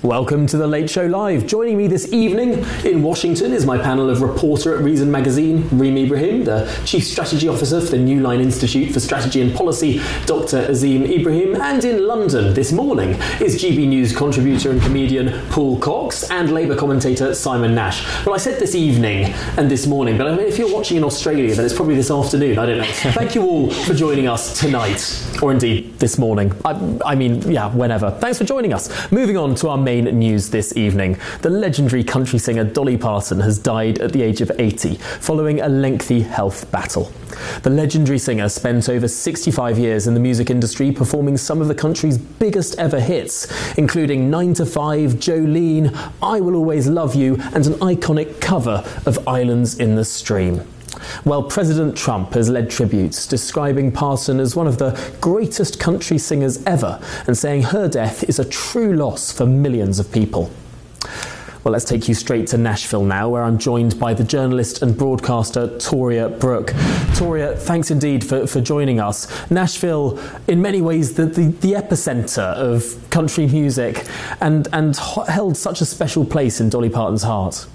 Welcome to The Late Show Live. Joining me this evening in Washington is my panel of reporter at Reason Magazine, Reem Ibrahim, the Chief Strategy Officer for the New Line Institute for Strategy and Policy, Dr. Azim Ibrahim, and in London this morning is GB News contributor and comedian Paul Cox and Labour commentator Simon Nash. Well, I said this evening and this morning, but I mean, if you're watching in Australia, then it's probably this afternoon, I don't know. Thank you all for joining us tonight, or indeed this morning. I mean, whenever. Thanks for joining us. Moving on to our main news this evening. The legendary country singer Dolly Parton has died at the age of 80 following a lengthy health battle. The legendary singer spent over 65 years in the music industry performing some of the country's biggest ever hits, including 9 to 5, Jolene, I Will Always Love You, and an iconic cover of Islands in the Stream. Well, President Trump has led tributes, describing Parton as one of the greatest country singers ever and saying her death is a true loss for millions of people. Well, let's take you straight to Nashville now, where I'm joined by the journalist and broadcaster Toria Brooke. Toria, thanks indeed for joining us. Nashville, in many ways, the epicenter of country music and held such a special place in Dolly Parton's heart.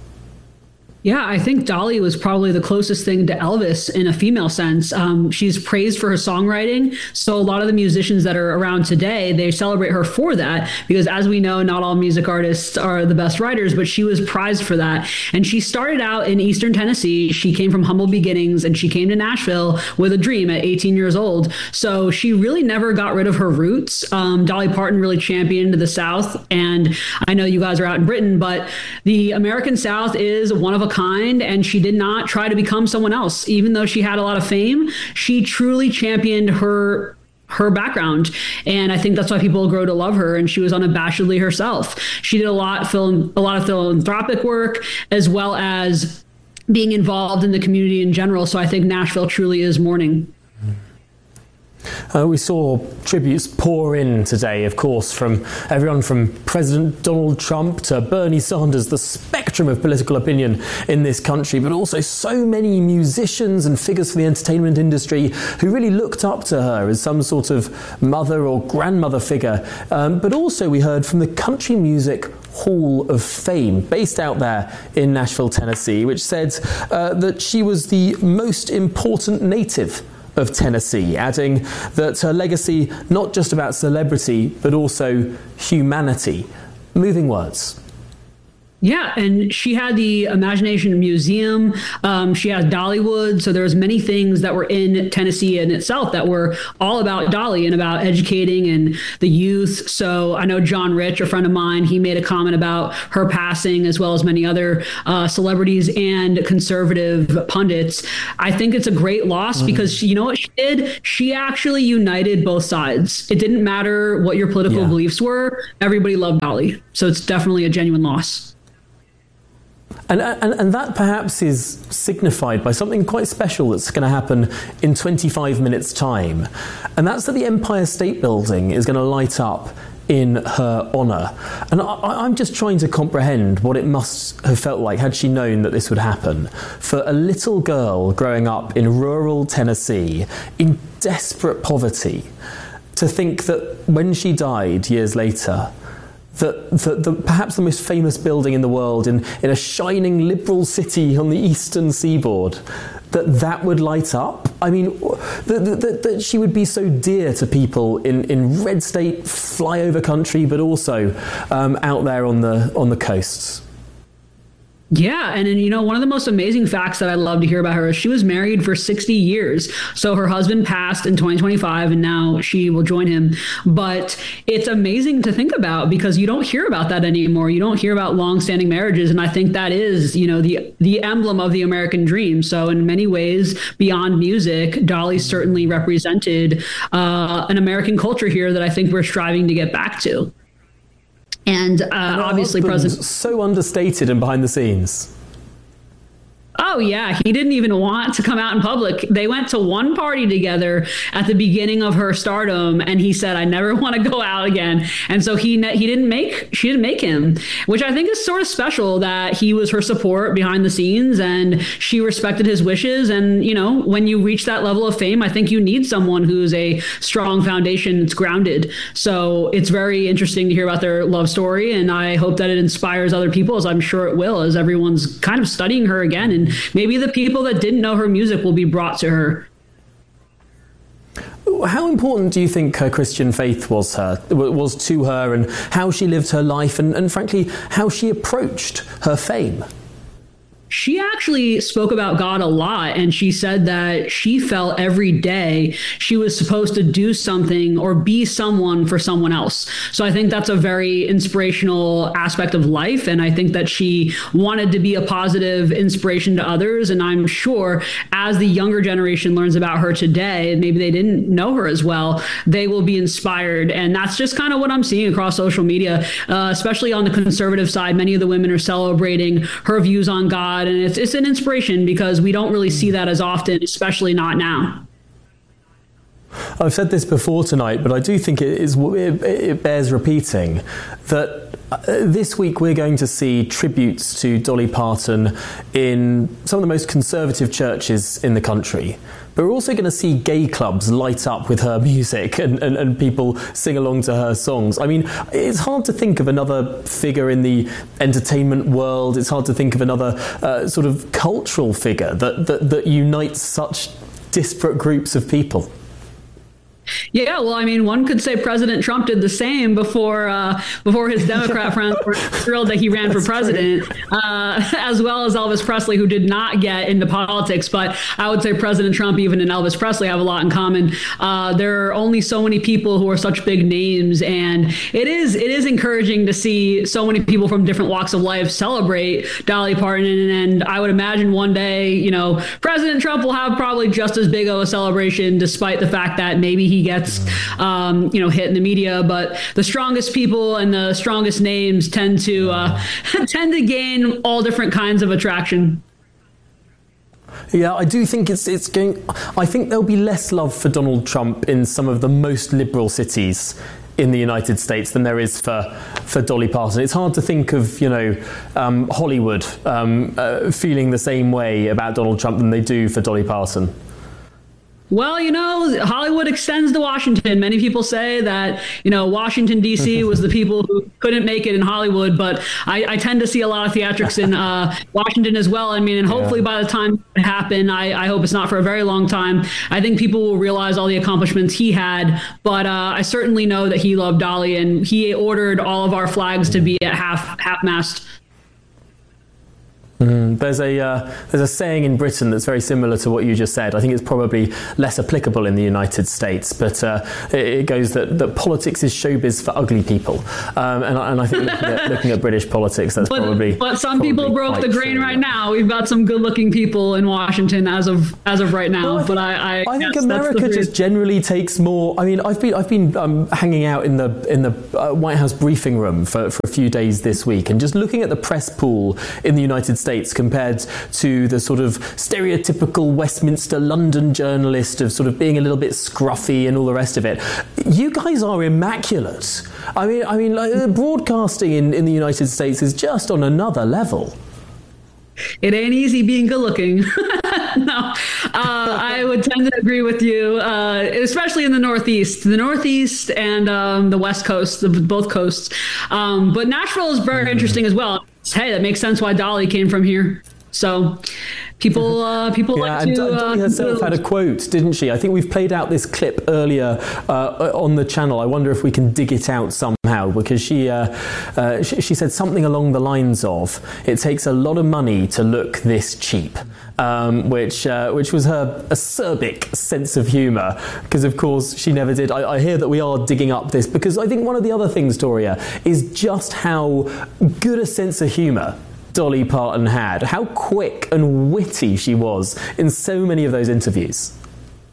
Yeah, I think Dolly was probably the closest thing to Elvis in a female sense. She's praised for her songwriting. So a lot of the musicians that are around today, they celebrate her for that, because as we know, not all music artists are the best writers, but she was prized for that. And she started out in Eastern Tennessee. She came from humble beginnings and she came to Nashville with a dream at 18 years old. So she really never got rid of her roots. Dolly Parton really championed the South. And I know you guys are out in Britain, but the American South is one of a kind, and she did not try to become someone else. Even though she had a lot of fame, she truly championed her background. And I think that's why people grow to love her. And she was unabashedly herself. She did a lot of philanthropic work, as well as being involved in the community in general. So I think Nashville truly is mourning. We saw tributes pour in today, of course, from everyone from President Donald Trump to Bernie Sanders, the spectrum of political opinion in this country, but also so many musicians and figures for the entertainment industry who really looked up to her as some sort of mother or grandmother figure. But also we heard from the Country Music Hall of Fame, based out there in Nashville, Tennessee, which said that she was the most important native of Tennessee, adding that her legacy, not just about celebrity, but also humanity. Moving words. Yeah, and she had the Imagination Museum. She has Dollywood. So there was many things that were in Tennessee in itself that were all about Dolly and about educating and the youth. So I know John Rich, a friend of mine, he made a comment about her passing, as well as many other celebrities and conservative pundits. I think it's a great loss because you know what she did? She actually united both sides. It didn't matter what your political beliefs were. Everybody loved Dolly. So it's definitely a genuine loss. And that perhaps is signified by something quite special that's going to happen in 25 minutes' time. And that's that the Empire State Building is going to light up in her honour. And I'm just trying to comprehend what it must have felt like had she known that this would happen. For a little girl growing up in rural Tennessee, in desperate poverty, to think that when she died years later, that perhaps the most famous building in the world in a shining liberal city on the eastern seaboard, that would light up. I mean, that she would be so dear to people in red state flyover country, but also out there on the coasts. Yeah. And you know, one of the most amazing facts that I love to hear about her is she was married for 60 years. So her husband passed in 2025 and now she will join him. But it's amazing to think about because you don't hear about that anymore. You don't hear about longstanding marriages. And I think that is, you know, the emblem of the American dream. So in many ways, beyond music, Dolly certainly represented an American culture here that I think we're striving to get back to. And obviously, President so understated and behind the scenes. Oh, yeah. He didn't even want to come out in public. They went to one party together at the beginning of her stardom, and he said, "I never want to go out again." And so she didn't make him, which I think is sort of special, that he was her support behind the scenes and she respected his wishes. And, you know, when you reach that level of fame, I think you need someone who's a strong foundation that's grounded. So it's very interesting to hear about their love story. And I hope that it inspires other people, as I'm sure it will, as everyone's kind of studying her again. And maybe the people that didn't know her music will be brought to her. How important do you think her Christian faith was to her, and how she lived her life, and frankly, how she approached her fame? She actually spoke about God a lot, and she said that she felt every day she was supposed to do something or be someone for someone else. So I think that's a very inspirational aspect of life, and I think that she wanted to be a positive inspiration to others. And I'm sure as the younger generation learns about her today, and maybe they didn't know her as well, they will be inspired. And that's just kind of what I'm seeing across social media, especially on the conservative side. Many of the women are celebrating her views on God. And it's an inspiration, because we don't really see that as often, especially not now. I've said this before tonight, but I do think it bears repeating that this week we're going to see tributes to Dolly Parton in some of the most conservative churches in the country. But we're also going to see gay clubs light up with her music and people sing along to her songs. I mean, it's hard to think of another figure in the entertainment world. It's hard to think of another sort of cultural figure that unites such disparate groups of people. Yeah, well, I mean, one could say President Trump did the same before his Democrat friends were thrilled that he ran for president, as well as Elvis Presley, who did not get into politics. But I would say President Trump, even and Elvis Presley, have a lot in common. There are only so many people who are such big names, and it is encouraging to see so many people from different walks of life celebrate Dolly Parton. And I would imagine one day, you know, President Trump will have probably just as big of a celebration, despite the fact that maybe he gets hit in the media. But the strongest people and the strongest names tend to gain all different kinds of attraction. Yeah, I do think it's going. I think there'll be less love for Donald Trump in some of the most liberal cities in the United States than there is for Dolly Parton. It's hard to think of, Hollywood feeling the same way about Donald Trump than they do for Dolly Parton. Well, Hollywood extends to Washington. Many people say that, Washington, D.C. was the people who couldn't make it in Hollywood, but I tend to see a lot of theatrics in Washington as well. I mean, and hopefully by the time it happens, I hope it's not for a very long time, I think people will realize all the accomplishments he had. But I certainly know that he loved Dolly, and he ordered all of our flags to be at half-mast. There's a saying in Britain that's very similar to what you just said. I think it's probably less applicable in the United States, but it goes that politics is showbiz for ugly people. And I think looking at British politics, that's probably. But some people broke the grain right now. We've got some good-looking people in Washington as of right now. Well, I think America just generally takes more. I mean, I've been hanging out in the White House briefing room for a few days this week, and just looking at the press pool in the United States compared to the sort of stereotypical Westminster London journalist of sort of being a little bit scruffy and all the rest of it. You guys are immaculate. I mean, like, broadcasting in the United States is just on another level. It ain't easy being good looking. No, I would tend to agree with you, especially in the Northeast and the West Coast, both coasts. But Nashville is very interesting as well. Hey, that makes sense why Dolly came from here. So people like to... Dolly herself had a quote, didn't she? I think we've played out this clip earlier on the channel. I wonder if we can dig it out somehow, because she said something along the lines of, "It takes a lot of money to look this cheap," which was her acerbic sense of humour, because of course she never did. I hear that we are digging up this, because I think one of the other things, Doria, is just how good a sense of humour Dolly Parton had, how quick and witty she was in so many of those interviews.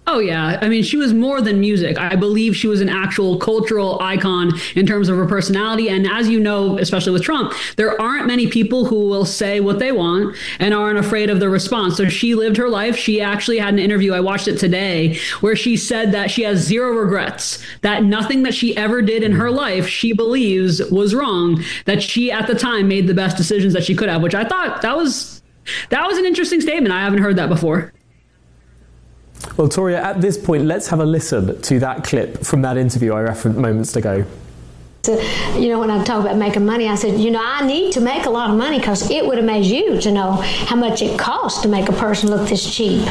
Oh, yeah. I mean, she was more than music. I believe she was an actual cultural icon in terms of her personality. And as you know, especially with Trump, there aren't many people who will say what they want and aren't afraid of the response. So she lived her life. She actually had an interview, I watched it today, where she said that she has zero regrets, that nothing that she ever did in her life she believes was wrong, that she at the time made the best decisions that she could have, which I thought that was an interesting statement. I haven't heard that before. Well, Toria, at this point, let's have a listen to that clip from that interview I referenced moments ago. So, when I talk about making money, I said, I need to make a lot of money because it would amaze you to know how much it costs to make a person look this cheap.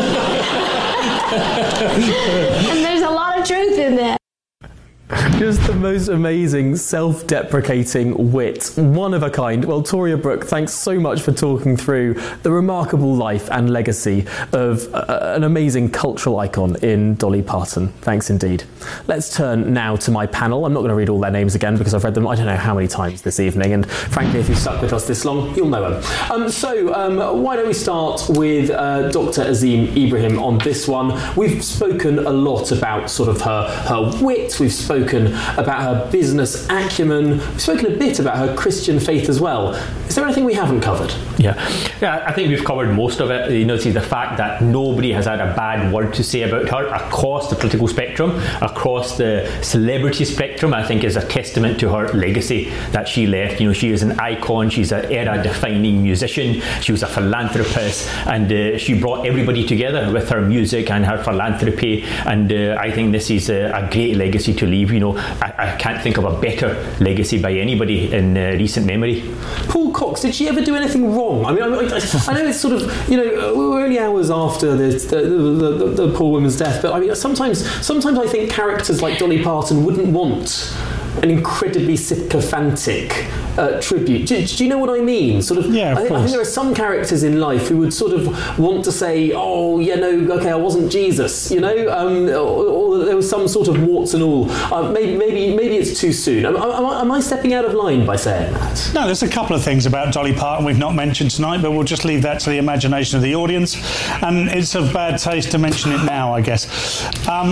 And there's a lot of truth in that. Just the most amazing self-deprecating wit, one of a kind. Well, Toria Brooke, thanks so much for talking through the remarkable life and legacy of an amazing cultural icon in Dolly Parton. Thanks indeed. Let's turn now to my panel. I'm not going to read all their names again because I've read them I don't know how many times this evening, and frankly, if you've stuck with us this long, you'll know them. So why don't we start with Dr. Azim Ibrahim on this one. We've spoken a lot about sort of her wit. We've spoken about her business acumen. We've spoken a bit about her Christian faith as well. Is there anything we haven't covered? Yeah, I think we've covered most of it. See, the fact that nobody has had a bad word to say about her across the political spectrum, across the celebrity spectrum, I think is a testament to her legacy that she left. She is an icon. She's an era-defining musician. She was a philanthropist, and she brought everybody together with her music and her philanthropy. And I think this is a great legacy to leave. I can't think of a better legacy by anybody in recent memory. Paul Cox, did she ever do anything wrong? I mean, I know it's sort of, we're only hours after the poor woman's death, but I mean, sometimes I think characters like Dolly Parton wouldn't want an incredibly sycophantic tribute. Do you know what I mean? Sort of. Yeah, I think there are some characters in life who would sort of want to say, "Oh, okay, I wasn't Jesus," or there was some sort of warts and all. Maybe it's too soon. Am I stepping out of line by saying that? No, there's a couple of things about Dolly Parton we've not mentioned tonight, but we'll just leave that to the imagination of the audience. And it's of bad taste to mention it now, I guess.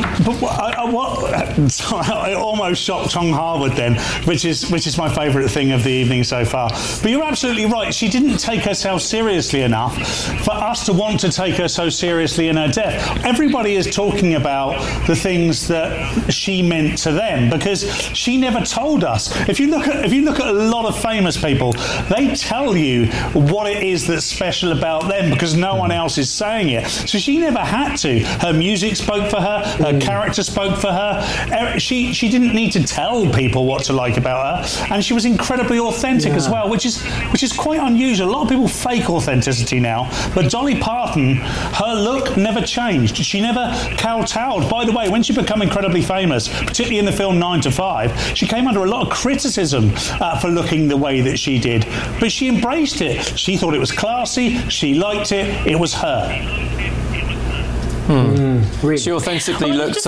It almost shocked Tom Harwood then, which is my favourite thing of the evening so far. But you're absolutely right. She didn't take herself seriously enough for us to want to take her so seriously in her death. Everybody is talking about the things that she meant to them because she never told us. If you look at a lot of famous people, they tell you what it is that's special about them because no one else is saying it. So she never had to. Her music spoke for her. Her character spoke for her. She didn't need to tell people what to like about her, and she was incredibly authentic as well, which is quite unusual. A lot of people fake authenticity now, but Dolly Parton, her look never changed. She never kowtowed. By the way, when she became incredibly famous, particularly in the film 9 to 5, she came under a lot of criticism for looking the way that she did, but she embraced it. She thought it was classy. She liked it. It was her. Really? She authentically looked.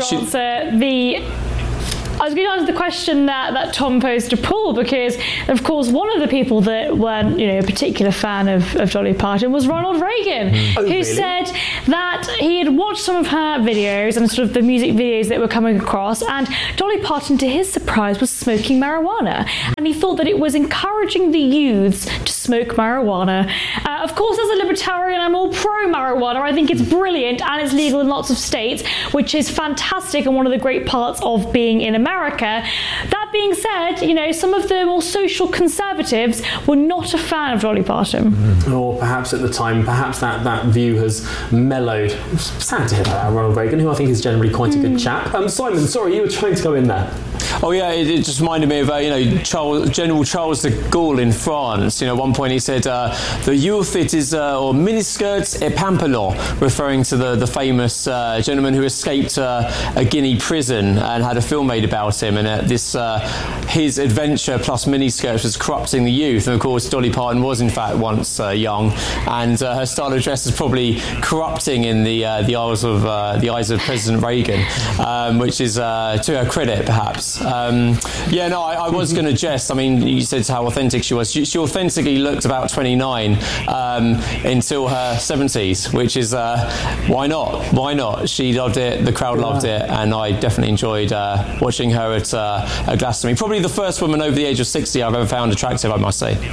I was going to answer the question that Tom posed to Paul because, of course, one of the people that weren't, a particular fan of Dolly Parton was Ronald Reagan, who said that he had watched some of her videos and sort of the music videos that were coming across, and Dolly Parton, to his surprise, was smoking marijuana, and he thought that it was encouraging the youths to smoke marijuana. Of course, as a libertarian, I'm all pro-marijuana. I think it's brilliant, and it's legal in lots of states, which is fantastic and one of the great parts of being in America. That being said, some of the more social conservatives were not a fan of Dolly Parton. Or perhaps at the time, that view has mellowed. Sad to hear about Ronald Reagan, who I think is generally quite a good chap. Simon, sorry, you were trying to go in there. Oh yeah, it just reminded me of General Charles de Gaulle in France. At one point he said, "The youth, it is or miniskirts et pantalons," referring to the famous gentleman who escaped a Guinea prison and had a film made about him, and his adventure plus miniskirts was corrupting the youth. And of course, Dolly Parton was in fact once young, and her style of dress is probably corrupting in the eyes of President Reagan, which is to her credit, perhaps. Yes. I was going to jest. I mean, you said how authentic she was. She authentically looked about 29 until her 70s, which is, why not? Why not? She loved it, the crowd loved it, and I definitely enjoyed watching her at Glastonbury. Probably the first woman over the age of 60 I've ever found attractive, I must say.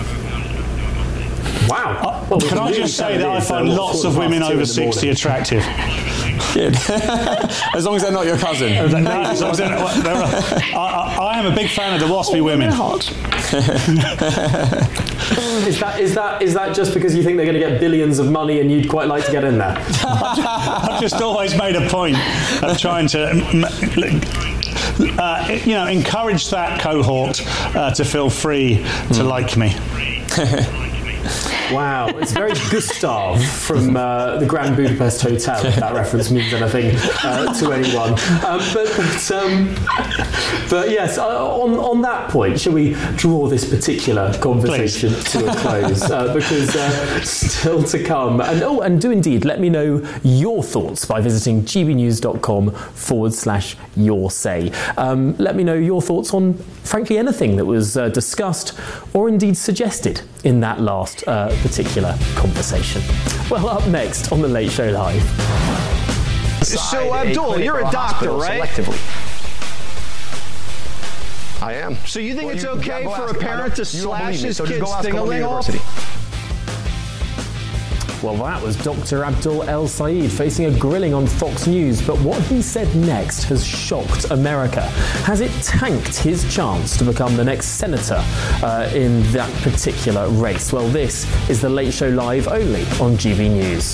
Wow. Can I just say that I find lots of women over 60 attractive? Good. As long as they're not your cousin. I am a big fan of the waspy women. Is that just because you think they're going to get billions of money and you'd quite like to get in there? I've just always made a point of trying to encourage that cohort to feel free to like me. Wow, it's very Gustav from the Grand Budapest Hotel, if that reference means anything to anyone. But yes, on that point, shall we draw this particular conversation to a close? Because still to come. And do indeed let me know your thoughts by visiting gbnews.com/your say. Let me know your thoughts on, frankly, anything that was discussed or indeed suggested in that last particular conversation. Well, up next on The Late Show Live. So, Abdul, you're a doctor, right? Selectively. I am. So you think it's okay for a parent to slash his kid's ding-a-ling off? Well, that was Dr. Abdul El Sayed facing a grilling on Fox News, but what he said next has shocked America. Has it tanked his chance to become the next senator in that particular race? Well, this is The Late Show Live only on GB News.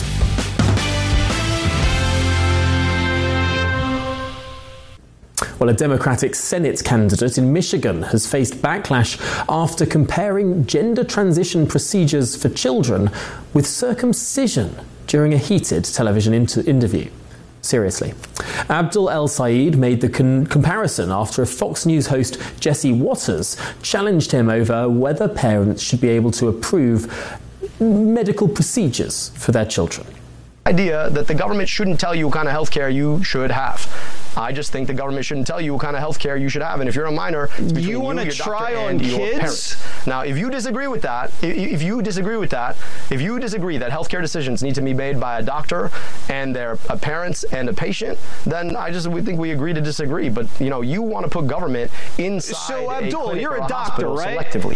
Well, a Democratic Senate candidate in Michigan has faced backlash after comparing gender transition procedures for children with circumcision during a heated television interview. Seriously. Abdul El Sayed made the comparison after a Fox News host, Jesse Waters, challenged him over whether parents should be able to approve medical procedures for their children. Idea that the government shouldn't tell you what kind of health care you should have. I just think the government shouldn't tell you what kind of health care you should have. And if you're a minor, you want to try on kids? Now, if you disagree with that, if you disagree that healthcare decisions need to be made by a doctor and their parents and a patient, then we think we agree to disagree. But, you want to put government inside. So, Abdul, you're a doctor, right? Selectively.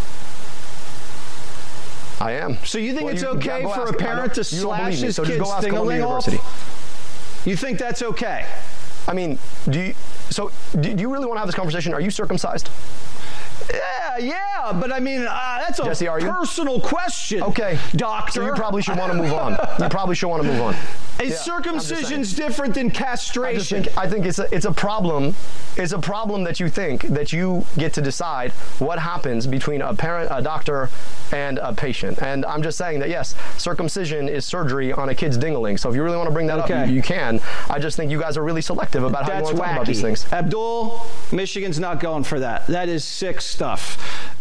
I am. So you think it's okay for a parent to slash his kid's ding-a-ling off? You think that's okay? I mean, do you really want to have this conversation? Are you circumcised? Yeah, but I mean, that's a Jesse, personal question. Okay, doctor. So you probably should want to move on. Is circumcision's different than castration? I think it's a problem. It's a problem that you think that you get to decide what happens between a parent, a doctor, and a patient. And I'm just saying that yes, circumcision is surgery on a kid's ding-a-ling. So if you really want to bring that up, you can. I just think you guys are really selective about how you want to talk about these things. Abdul, Michigan's not going for that. That is sick stuff.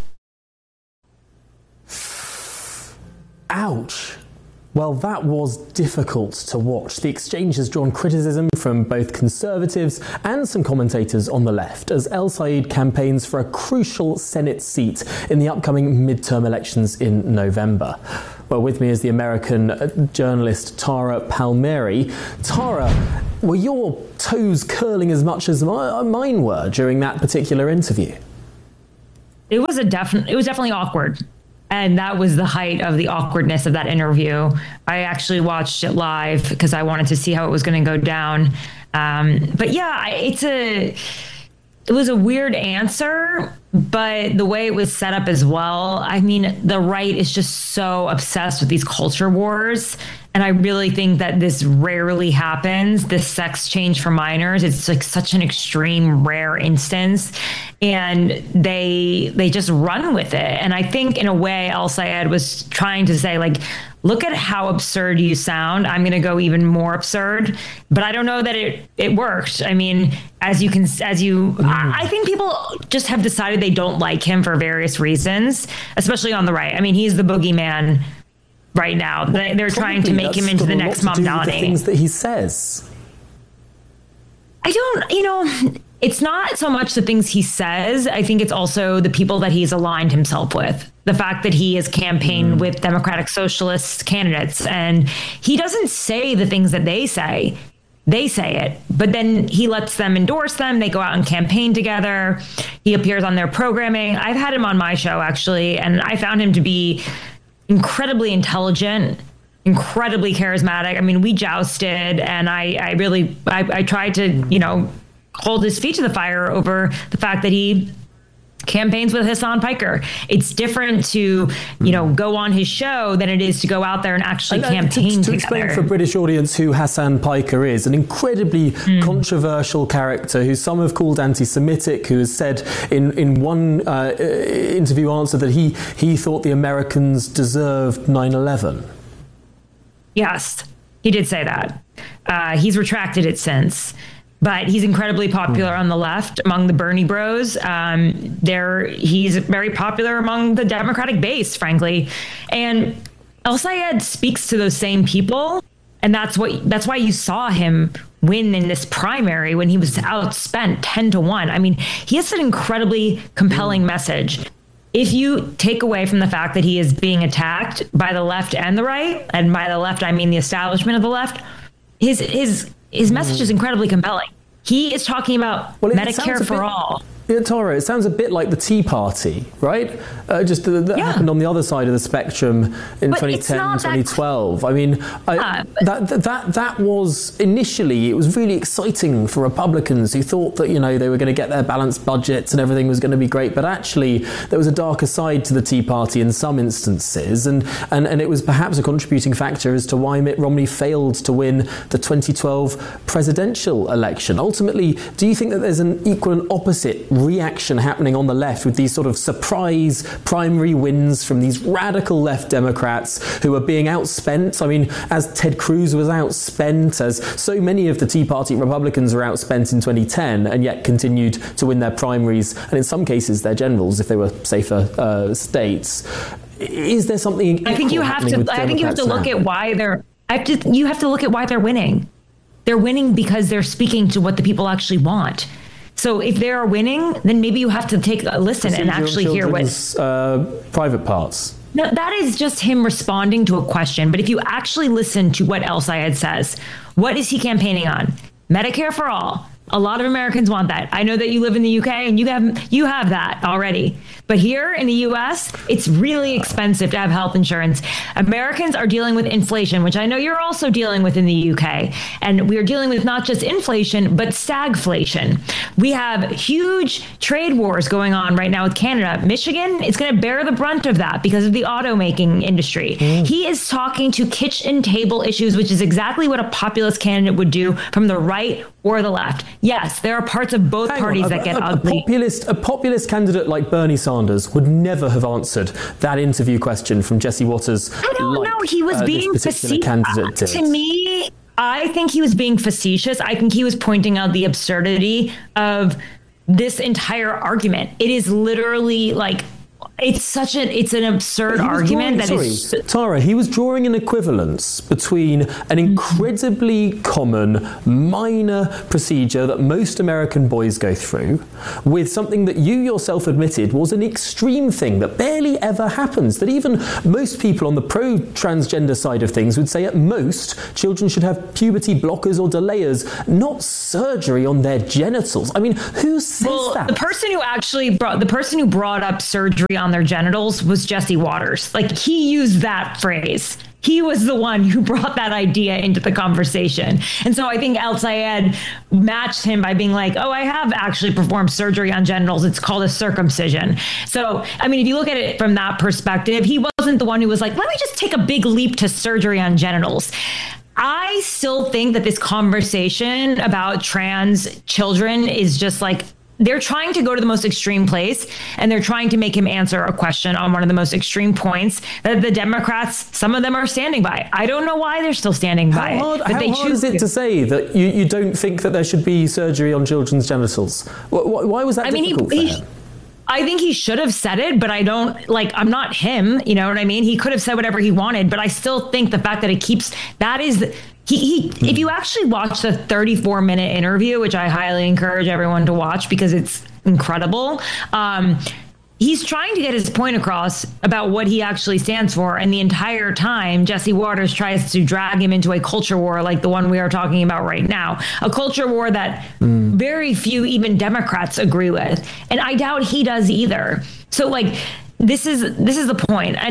Ouch. Well, that was difficult to watch. The exchange has drawn criticism from both conservatives and some commentators on the left as El Sayed campaigns for a crucial Senate seat in the upcoming midterm elections in November. Well, with me is the American journalist Tara Palmieri. Tara, were your toes curling as much as mine were during that particular interview? It was definitely awkward. And that was the height of the awkwardness of that interview. I actually watched it live because I wanted to see how it was going to go down. But yeah, it was a weird answer, but the way it was set up as well. I mean, the right is just so obsessed with these culture wars. And I really think that this rarely happens, this sex change for minors. It's like such an extreme, rare instance. And they just run with it. And I think in a way, El Sayed was trying to say, like, look at how absurd you sound. I'm going to go even more absurd. But I don't know that it worked. I mean, I think people just have decided they don't like him for various reasons, especially on the right. I mean, he's the boogeyman right now. They're trying to make him into the next Mamdani. The things that he says. it's not so much the things he says. I think it's also the people that he's aligned himself with. The fact that he has campaigned with Democratic Socialist candidates, and he doesn't say the things that they say. They say it, but then he lets them endorse them. They go out and campaign together. He appears on their programming. I've had him on my show, actually, and I found him to be incredibly intelligent, incredibly charismatic. I mean, we jousted, and I tried to, hold his feet to the fire over the fact that he campaigns with Hassan Piker. It's different to, go on his show than it is to go out there and actually campaign to explain for a British audience who Hassan Piker is, an incredibly controversial character who some have called anti-Semitic, who has said in one interview answer that he thought the Americans deserved 9/11. Yes, he did say that. He's retracted it since. But he's incredibly popular on the left among the Bernie bros. He's very popular among the Democratic base, frankly. And El-Sayed speaks to those same people. And that's why you saw him win in this primary when he was outspent 10-1. I mean, he has an incredibly compelling message. If you take away from the fact that he is being attacked by the left and the right, and by the left, I mean the establishment of the left, his message is incredibly compelling. He is talking about Medicare for all. Yeah, Tara, it sounds a bit like the Tea Party, right? That happened on the other side of the spectrum in 2010, 2012. I mean, that was initially, it was really exciting for Republicans who thought that, they were going to get their balanced budgets and everything was going to be great. But actually, there was a darker side to the Tea Party in some instances. And it was perhaps a contributing factor as to why Mitt Romney failed to win the 2012 presidential election. Ultimately, do you think that there's an equal and opposite reaction happening on the left with these sort of surprise primary wins from these radical left Democrats who are being outspent? I mean, as Ted Cruz was outspent, as so many of the Tea Party Republicans were outspent in 2010 and yet continued to win their primaries and in some cases their generals if they were safer states. Is there something I think you have to look at why you have to look at why they're winning. They're winning because they're speaking to what the people actually want. So if they are winning, then maybe you have to take a listen and actually hear what private parts. No, that is just him responding to a question. But if you actually listen to what El-Sayed says, what is he campaigning on? Medicare for all. A lot of Americans want that. I know that you live in the UK and you have that already. But here in the US, it's really expensive to have health insurance. Americans are dealing with inflation, which I know you're also dealing with in the UK. And we are dealing with not just inflation, but stagflation. We have huge trade wars going on right now with Canada. Michigan is going to bear the brunt of that because of the automaking industry. He is talking to kitchen table issues, which is exactly what a populist candidate would do from the right or the left. Yes, there are parts of both parties that get ugly. A populist candidate like Bernie Sanders would never have answered that interview question from Jesse Waters. I don't know. He was being facetious. To me, I think he was being facetious. I think he was pointing out the absurdity of this entire argument. It is literally like, it's an absurd argument. Tara, he was drawing an equivalence between an incredibly common minor procedure that most American boys go through with something that you yourself admitted was an extreme thing that barely ever happens, that even most people on the pro-transgender side of things would say at most children should have puberty blockers or delayers, not surgery on their genitals. I mean, who says that? The person who brought up surgery on their genitals was Jesse Waters. Like, he used that phrase. He was the one who brought that idea into the conversation. And so I think El-Sayed matched him by being like, oh, I have actually performed surgery on genitals. It's called a circumcision. So, I mean, if you look at it from that perspective, he wasn't the one who was like, let me just take a big leap to surgery on genitals. I still think that this conversation about trans children is just like, they're trying to go to the most extreme place, and they're trying to make him answer a question on one of the most extreme points that the Democrats, some of them are standing by. I don't know why they're still standing by it. How hard is it to say that you don't think that there should be surgery on children's genitals? Why was that difficult for him? I think he should have said it, but I'm not him, you know what I mean? He could have said whatever he wanted, but I still think the fact that if you actually watch the 34-minute interview, which I highly encourage everyone to watch because it's incredible, he's trying to get his point across about what he actually stands for. And the entire time, Jesse Waters tries to drag him into a culture war like the one we are talking about right now, a culture war that very few, even Democrats, agree with. And I doubt he does either. So like, this is the point. And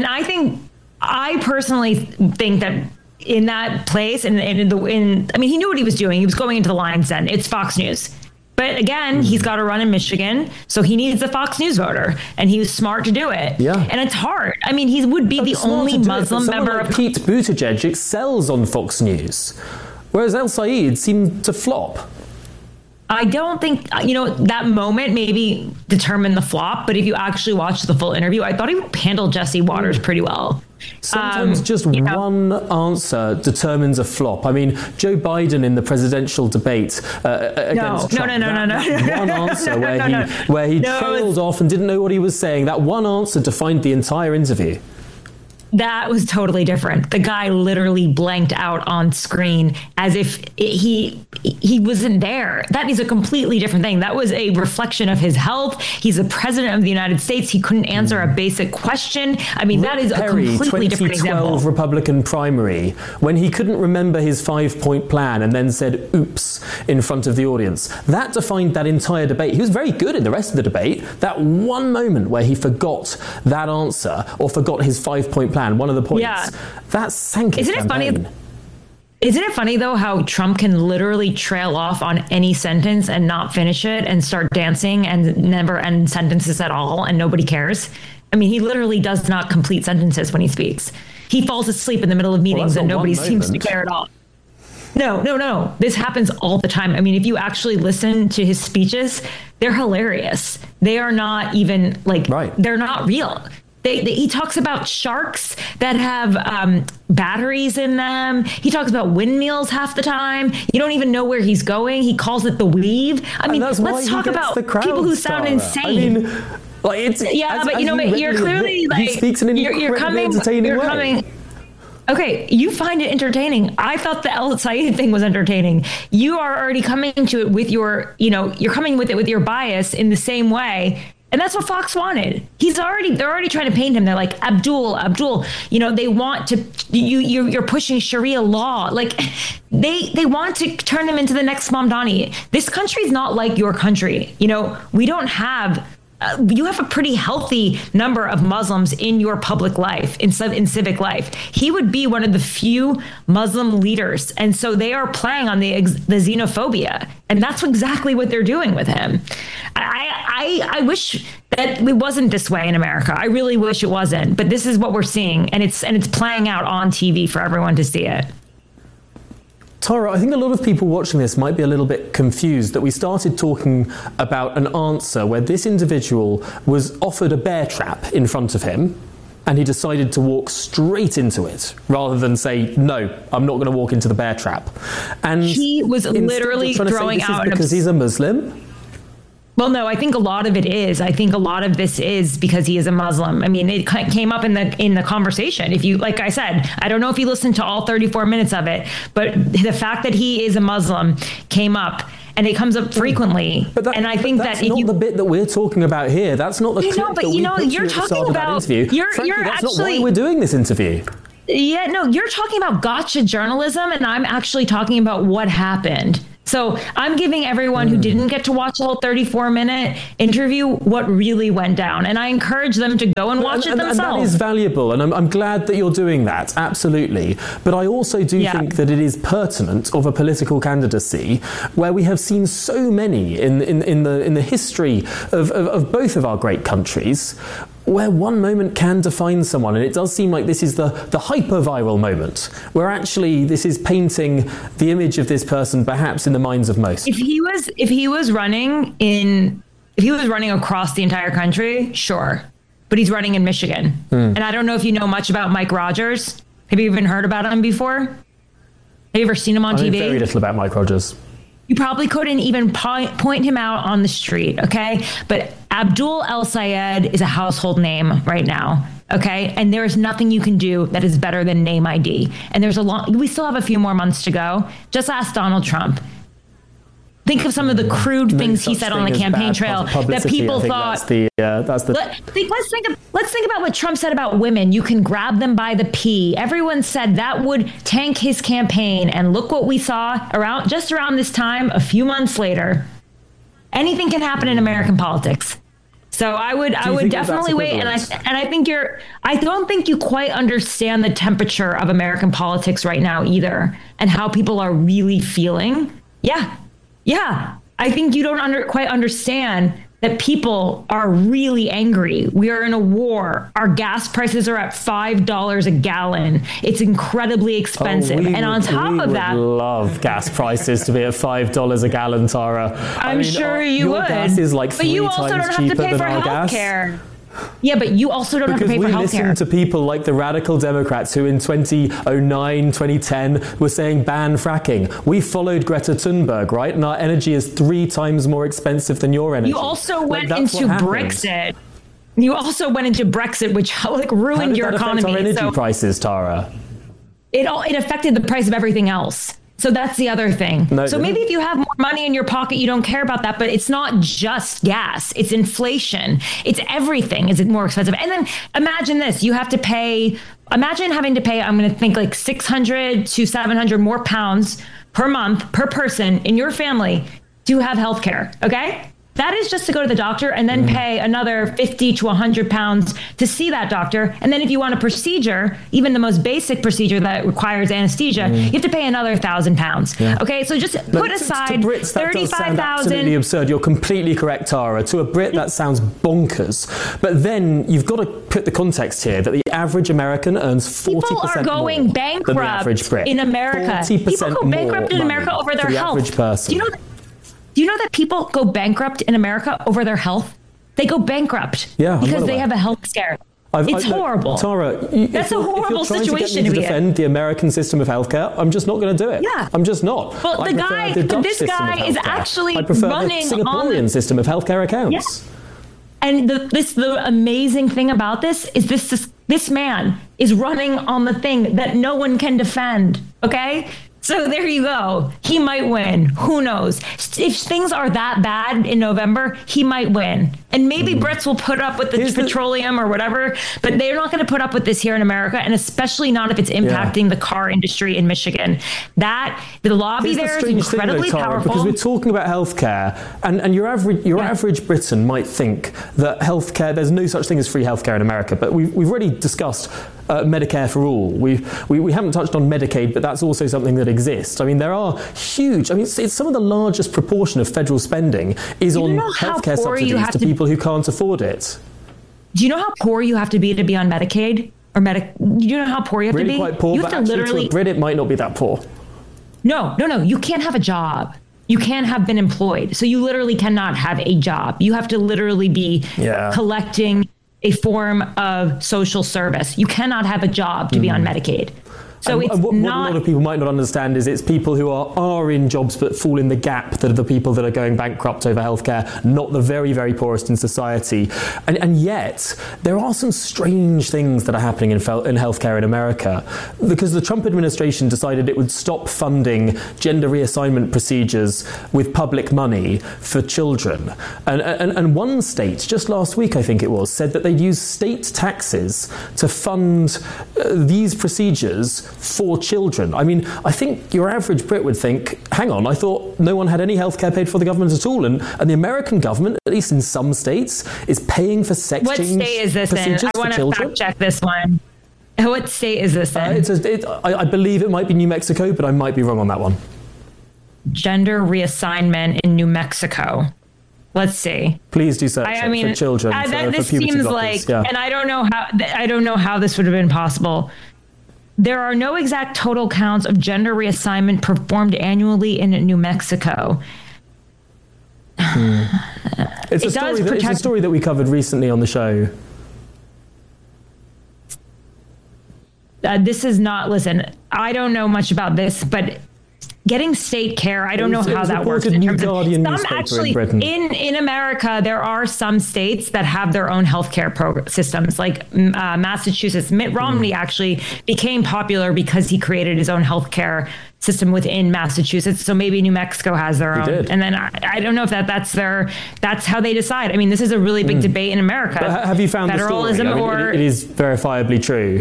I personally think that in that place, I mean, he knew what he was doing. He was going into the lion's den. It's Fox News. But again, he's got to run in Michigan, so he needs a Fox News voter, and he was smart to do it. Yeah. And it's hard. I mean, he would be the only Muslim member of... Pete Buttigieg excels on Fox News, whereas El Sayed seemed to flop. I don't think, that moment maybe determined the flop, but if you actually watch the full interview, I thought he handled Jesse Waters pretty well. Sometimes just one answer determines a flop. I mean, Joe Biden in the presidential debate against Trump. No. One answer where he trailed off and didn't know what he was saying. That one answer defined the entire interview. That was totally different. The guy literally blanked out on screen as if he wasn't there. That is a completely different thing. That was a reflection of his health. He's the president of the United States. He couldn't answer a basic question. I mean, Rick that is Perry, a completely different example. 2012 Republican primary, when he couldn't remember his 5-point plan and then said, oops, in front of the audience. That defined that entire debate. He was very good in the rest of the debate. That one moment where he forgot that answer or forgot his 5-point plan, one of the points, that sank his campaign. Isn't it funny, though, how Trump can literally trail off on any sentence and not finish it and start dancing and never end sentences at all and nobody cares? I mean, he literally does not complete sentences when he speaks. He falls asleep in the middle of meetings and nobody seems to care at all. No. This happens all the time. I mean, if you actually listen to his speeches, they're hilarious. They are not even they're not real. He talks about sharks that have batteries in them. He talks about windmills half the time. You don't even know where he's going. He calls it the weave. I mean, let's talk about people who sound insane. I mean, you're clearly he speaks in an incredibly entertaining way. Okay, you find it entertaining. I thought the El Sayed thing was entertaining. You are already coming to it with you're coming with it with your bias in the same way. And that's what Fox wanted. They're already trying to paint him. They're like, Abdul, they want to, you're pushing Sharia law. Like they want to turn him into the next Mamdani. This country's not like your country. We don't have, you have a pretty healthy number of Muslims in your public life, in civic life. He would be one of the few Muslim leaders. And so they are playing on the xenophobia. And that's exactly what they're doing with him. I wish that it wasn't this way in America. I really wish it wasn't. But this is what we're seeing. And it's playing out on TV for everyone to see it. Tara, I think a lot of people watching this might be a little bit confused that we started talking about an answer where this individual was offered a bear trap in front of him and he decided to walk straight into it rather than say, no, I'm not going to walk into the bear trap. And he was literally throwing out because he's a Muslim. Well, no, I think a lot of it is. I think a lot of this is because he is a Muslim. I mean, it came up in the conversation. If you, like I said, I don't know if you listened to all 34 minutes of it, but the fact that he is a Muslim came up. And it comes up frequently. And I think that's not the bit that we're talking about here. That's not the clip that we put you at the start of that interview. Frankly, that's not why we're doing this interview. Yeah, no, you're talking about gotcha journalism, and I'm actually talking about what happened. So I'm giving everyone who didn't get to watch the whole 34-minute interview what really went down. And I encourage them to go and watch it themselves. And that is valuable. And I'm glad that you're doing that. Absolutely. But I also do think that it is pertinent of a political candidacy where we have seen so many in the history of both of our great countries where one moment can define someone. And it does seem like this is the hyper-viral moment, where actually this is painting the image of this person perhaps in the minds of most. If he was running across the entire country, sure. But he's running in Michigan. And I don't know if you know much about Mike Rogers. Have you even heard about him before? Have you ever seen him on TV? I know very little about Mike Rogers. You probably couldn't even point him out on the street, okay? But Abdul El Sayed is a household name right now. Okay. And there is nothing you can do that is better than name ID. And we still have a few more months to go. Just ask Donald Trump. Think of some of the crude things he said on the campaign trail that people thought. Let's think about what Trump said about women. You can grab them by the pee. Everyone said that would tank his campaign. And look what we saw around this time, a few months later. Anything can happen in American politics. So I would definitely wait, and I don't think you quite understand the temperature of American politics right now either, and how people are really feeling. Yeah. I think you don't quite understand that people are really angry. We are in a war. Our gas prices are at $5 a gallon. It's incredibly expensive. And on top of that, love gas prices to be at $5 a gallon, Tara. I'm sure you would. Gas is like 3 times cheaper than our gas. Yeah, but you also don't have to pay for healthcare. Because we listen to people like the radical Democrats who in 2009, 2010 were saying ban fracking. We followed Greta Thunberg, right? And our energy is 3 times more expensive than your energy. You also went into Brexit. Which ruined your economy. How did that affect our energy prices, Tara? It affected the price of everything else. So that's the other thing. So maybe if you have more money in your pocket, you don't care about that. But it's not just gas. It's inflation. It's everything. Is it more expensive? And then imagine this. You have to pay. Imagine having to pay, I'm going to think like 600 to 700 more pounds per month per person in your family to have health care. Okay? That is just to go to the doctor and then pay another 50 to 100 pounds to see that doctor. And then if you want a procedure, even the most basic procedure that requires anesthesia, you have to pay another 1,000 pounds. Yeah. Okay, so just put aside to Brits, that 35,000. Absolutely absurd. You're completely correct, Tara. To a Brit, that sounds bonkers. But then you've got to put the context here that the average American earns 40% more. People are going bankrupt than the average Brit. In America. People go bankrupt in America over their health. Average person. Do you know that people go bankrupt in America over their health? They go bankrupt because they have a health scare. It's horrible. Tara, that's a horrible situation to defend the American system of healthcare. I'm just not going to do it. Yeah. I'm just not. Well, this guy is actually I prefer running the Singaporean system of healthcare accounts. Yes. And the amazing thing about this is this man is running on the thing that no one can defend. Okay? So there you go. He might win. Who knows? If things are that bad in November, he might win. And maybe Brits will put up with the petroleum or whatever, but they're not going to put up with this here in America, and especially not if it's impacting the car industry in Michigan. The lobby there is incredibly powerful. Because we're talking about healthcare, and your average Briton might think that healthcare, there's no such thing as free healthcare in America, but we've already discussed Medicare for all. We haven't touched on Medicaid, but that's also something that exists. I mean, there are huge. I mean, it's some of the largest proportion of federal spending is on healthcare subsidies to people who can't afford it. Do you know how poor you have to be on Medicaid or Do you know how poor you have to be? Quite poor, but actually to a Brit, it might not be that poor. No. You can't have a job. You can't have been employed. So you literally cannot have a job. You have to literally be collecting a form of social service. You cannot have a job to be on Medicaid. So what a lot of people might not understand is it's people who are in jobs but fall in the gap that are the people that are going bankrupt over healthcare, not the very, very poorest in society. And yet, there are some strange things that are happening in healthcare in America because the Trump administration decided it would stop funding gender reassignment procedures with public money for children. And one state, just last week I think it was, said that they'd use state taxes to fund these procedures for children. I mean, I think your average Brit would think, hang on, I thought no one had any healthcare paid for the government at all. And the American government, at least in some states, is paying for sex change procedures for children. What state is this in? I want to fact check this one. What state is this in? I believe it might be New Mexico, but I might be wrong on that one. Gender reassignment in New Mexico. Let's see. Please do search for children. This seems like, and I don't know how this would have been possible. There are no exact total counts of gender reassignment performed annually in New Mexico. It's a story that we covered recently on the show. This is not, listen, I don't know much about this, but getting state care, I don't know how that works. In terms of some actually, in America, there are some states that have their own healthcare systems, like Massachusetts. Mitt Romney actually became popular because he created his own healthcare system within Massachusetts. So maybe New Mexico has their own. And then I don't know if that's how they decide. I mean, this is a really big debate in America. But have you found federalism the story? I mean, it is verifiably true.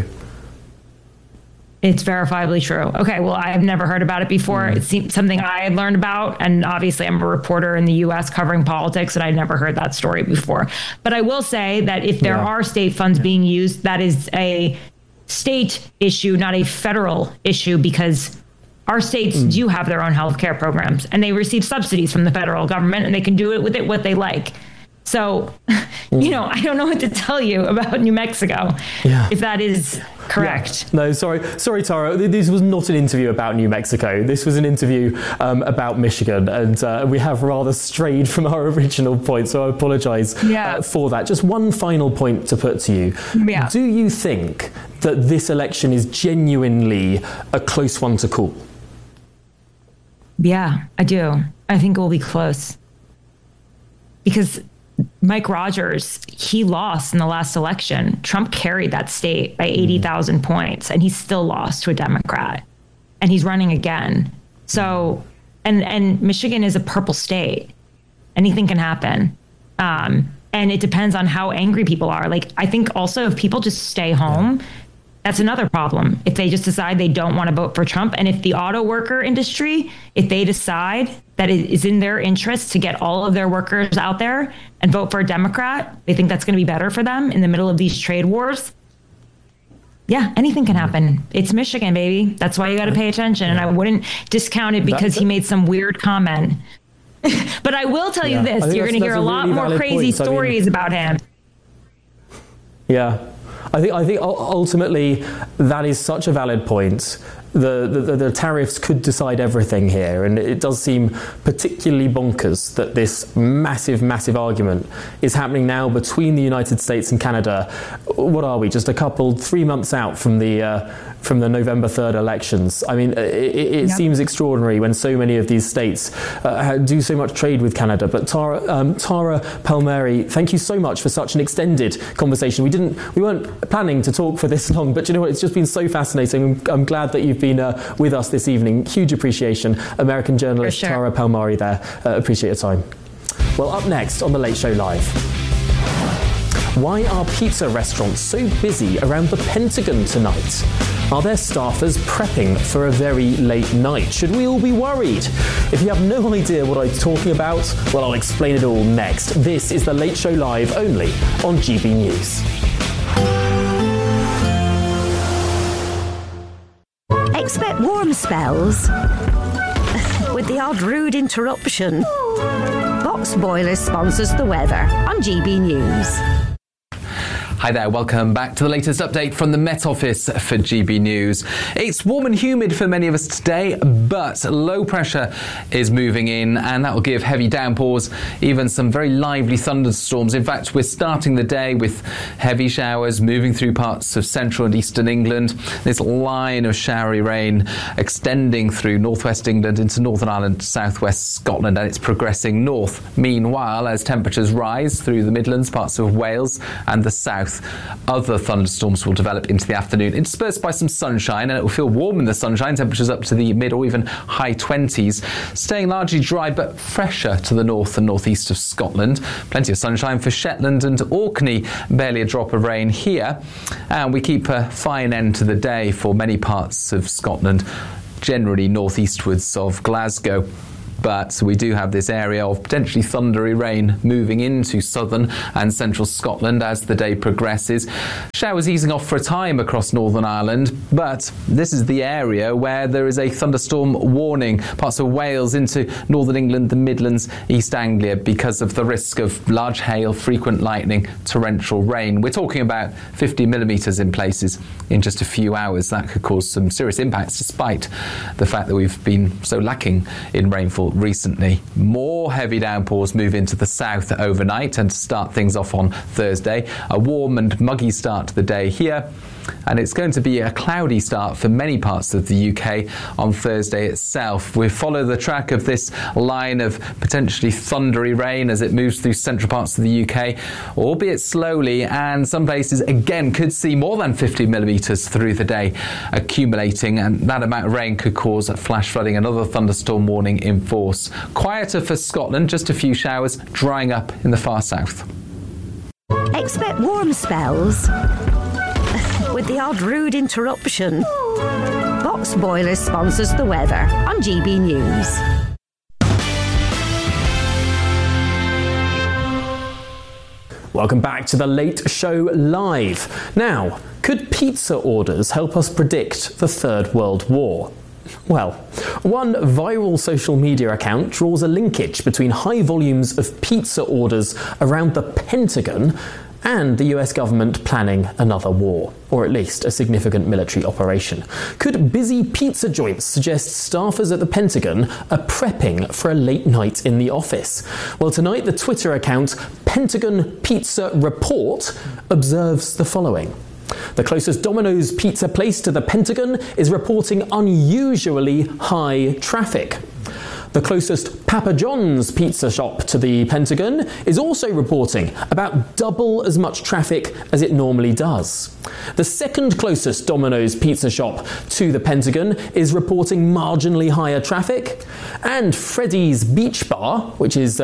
It's verifiably true. Okay, well, I've never heard about it before. It's something I had learned about, and obviously I'm a reporter in the U.S. covering politics, and I'd never heard that story before. But I will say that if there are state funds being used, that is a state issue, not a federal issue, because our states do have their own healthcare programs, and they receive subsidies from the federal government, and they can do it with what they like. So, I don't know what to tell you about New Mexico, if that is correct. Yeah. No, sorry, Tara. This was not an interview about New Mexico. This was an interview about Michigan, and we have rather strayed from our original point, so I apologise for that. Just one final point to put to you. Yeah. Do you think that this election is genuinely a close one to call? Yeah, I do. I think it will be close. Because Mike Rogers, he lost in the last election. Trump carried that state by 80,000 points, and he still lost to a Democrat. And he's running again. So, and Michigan is a purple state. Anything can happen. And it depends on how angry people are. Like, I think also if people just stay home, that's another problem. If they just decide they don't want to vote for Trump, and if the auto worker industry, if they decide that it is in their interest to get all of their workers out there and vote for a Democrat, they think that's going to be better for them in the middle of these trade wars. Yeah, anything can happen. It's Michigan, baby. That's why you got to pay attention. And I wouldn't discount it because he made some weird comment. But I will tell you this, you're going to hear a lot more crazy stories about him. Yeah. I think ultimately that is such a valid point. The tariffs could decide everything here, and it does seem particularly bonkers that this massive argument is happening now between the United States and Canada. What are we, just 3 months out from the November 3rd elections? I mean, it seems extraordinary when so many of these states do so much trade with Canada. But Tara Palmieri, thank you so much for such an extended conversation. We weren't planning to talk for this long, but you know what? It's just been so fascinating. I'm glad that you've been with us this evening. Huge appreciation. American journalist Tara Palmieri there. Appreciate your time. Well, up next on The Late Show Live. Why are pizza restaurants so busy around the Pentagon tonight? Are their staffers prepping for a very late night? Should we all be worried? If you have no idea what I'm talking about, well, I'll explain it all next. This is The Late Show Live, only on GB News. Expect warm spells with the odd rude interruption. Box Boilers sponsors the weather on GB News. Hi there, welcome back to the latest update from the Met Office for GB News. It's warm and humid for many of us today, but low pressure is moving in, and that will give heavy downpours, even some very lively thunderstorms. In fact, we're starting the day with heavy showers moving through parts of central and eastern England. This line of showery rain extending through northwest England into Northern Ireland, southwest Scotland, and it's progressing north. Meanwhile, as temperatures rise through the Midlands, parts of Wales and the south, other thunderstorms will develop into the afternoon, interspersed by some sunshine, and it will feel warm in the sunshine, temperatures up to the mid or even high 20s, staying largely dry but fresher to the north and northeast of Scotland. Plenty of sunshine for Shetland and Orkney, barely a drop of rain here, and we keep a fine end to the day for many parts of Scotland, generally northeastwards of Glasgow. But we do have this area of potentially thundery rain moving into southern and central Scotland as the day progresses. Showers easing off for a time across Northern Ireland, but this is the area where there is a thunderstorm warning. Parts of Wales into Northern England, the Midlands, East Anglia, because of the risk of large hail, frequent lightning, torrential rain. We're talking about 50 millimetres in places in just a few hours. That could cause some serious impacts, despite the fact that we've been so lacking in rainfall rainfall recently. More heavy downpours move into the south overnight and to start things off on Thursday. A warm and muggy start to the day here. And it's going to be a cloudy start for many parts of the UK on Thursday itself. We follow the track of this line of potentially thundery rain as it moves through central parts of the UK, albeit slowly, and some places again could see more than 50 millimetres through the day accumulating, and that amount of rain could cause flash flooding. Another thunderstorm warning in force. Quieter for Scotland, just a few showers drying up in the far south. Expect warm spells with the odd rude interruption. Box Boilers sponsors the weather on GB News. Welcome back to the Late Show Live. Now, could pizza orders help us predict the Third World War? Well, one viral social media account draws a linkage between high volumes of pizza orders around the Pentagon and the US government planning another war, or at least a significant military operation. Could busy pizza joints suggest staffers at the Pentagon are prepping for a late night in the office? Well, tonight the Twitter account Pentagon Pizza Report observes the following. The closest Domino's pizza place to the Pentagon is reporting unusually high traffic. The closest Papa John's pizza shop to the Pentagon is also reporting about double as much traffic as it normally does. The second closest Domino's pizza shop to the Pentagon is reporting marginally higher traffic. And Freddy's Beach Bar, which is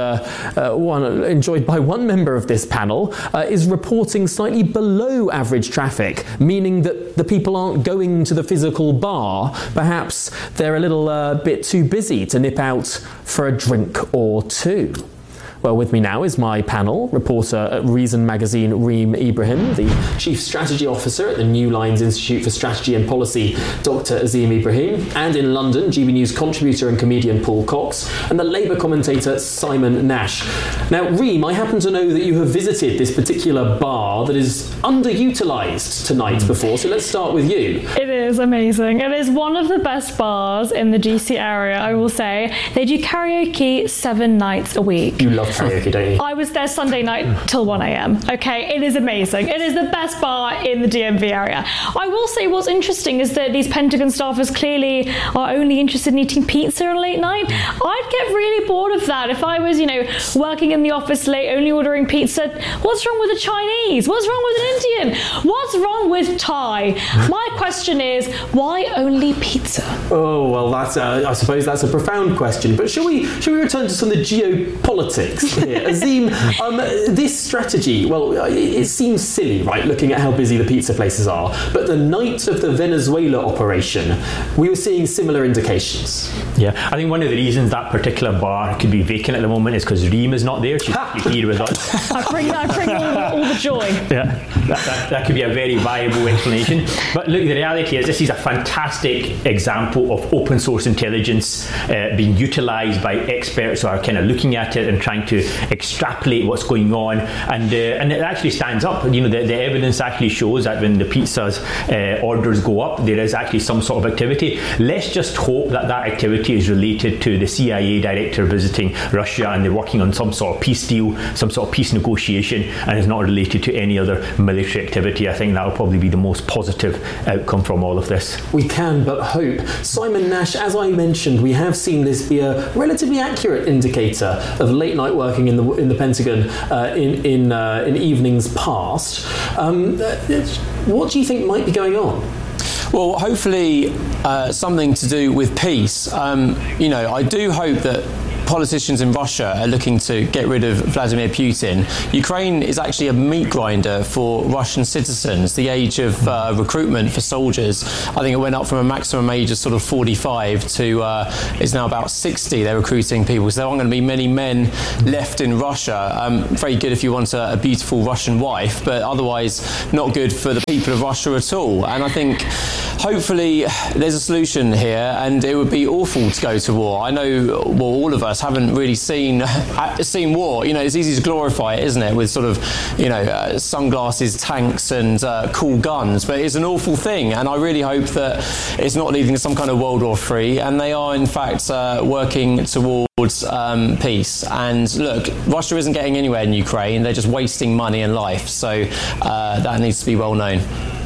one enjoyed by one member of this panel, is reporting slightly below average traffic, meaning that the people aren't going to the physical bar. Perhaps they're a little bit too busy to nip out for a drink or two. Well, with me now is my panel, reporter at Reason Magazine, Reem Ibrahim, the Chief Strategy Officer at the New Lines Institute for Strategy and Policy, Dr. Azim Ibrahim, and in London, GB News contributor and comedian Paul Cox, and the Labour commentator Simon Nash. Now, Reem, I happen to know that you have visited this particular bar that is underutilised tonight before, so let's start with you. It is amazing. It is one of the best bars in the GC area, I will say. They do karaoke 7 nights a week. You love karaoke, don't you? I was there Sunday night till 1 a.m. Okay, it is amazing. It is the best bar in the DMV area. I will say what's interesting is that these Pentagon staffers clearly are only interested in eating pizza on late night. I'd get really bored of that if I was, working in the office late, only ordering pizza. What's wrong with a Chinese? What's wrong with an Indian? What's wrong with Thai? My question is, why only pizza? Oh, well, that's I suppose that's a profound question. But shall we return to some of the geopolitics here? Azim, this strategy, well, it seems silly, right, looking at how busy the pizza places are. But the night of the Venezuela operation, we were seeing similar indications. Yeah, I think one of the reasons that particular bar could be vacant at the moment is because Reem is not there. She's here with us. I bring all the joy. Yeah, that could be a very viable explanation. But look, the reality is this is a fantastic example of open source intelligence being utilised by experts who are kind of looking at it and trying to extrapolate what's going on, and it actually stands up. The evidence actually shows that when the pizza's orders go up, there is actually some sort of activity. Let's just hope that activity is related to the CIA director visiting Russia and they're working on some sort of peace deal, some sort of peace negotiation, and is not related to any other military activity. I think that will probably be the most positive outcome from all of this. We can but hope. Simon Nash, as I mentioned, we have seen this be a relatively accurate indicator of late night working in the Pentagon in evenings past. What do you think might be going on? Well, hopefully something to do with peace. I do hope that politicians in Russia are looking to get rid of Vladimir Putin. Ukraine is actually a meat grinder for Russian citizens. The age of recruitment for soldiers, I think it went up from a maximum age of sort of 45 to is now about 60. They're recruiting people. So there aren't going to be many men left in Russia. Very good if you want a beautiful Russian wife, but otherwise not good for the people of Russia at all. And I think hopefully there's a solution here, and it would be awful to go to war. I know, well, all of us haven't really seen war. You know, it's easy to glorify it, isn't it, with sort of, you know, sunglasses, tanks, and cool guns. But it's an awful thing, and I really hope that it's not leading to some kind of World War III, and they are in fact working towards peace. And look, Russia isn't getting anywhere in Ukraine; they're just wasting money and life. So that needs to be well known.